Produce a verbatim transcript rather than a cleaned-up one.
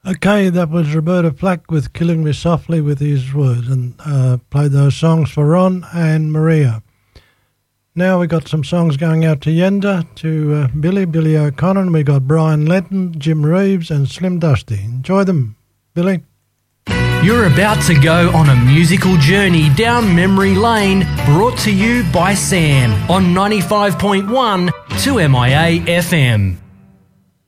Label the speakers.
Speaker 1: Okay, that was Roberta Flack with Killing Me Softly with His Words, and uh, played those songs for Ron and Maria. Now we got some songs going out to Yenda, to uh, Billy, Billy O'Connor, and we got Brian Lenton, Jim Reeves and Slim Dusty. Enjoy them, Billy.
Speaker 2: You're about to go on a musical journey down memory lane, brought to you by Sam on ninety-five point one two M I A F M.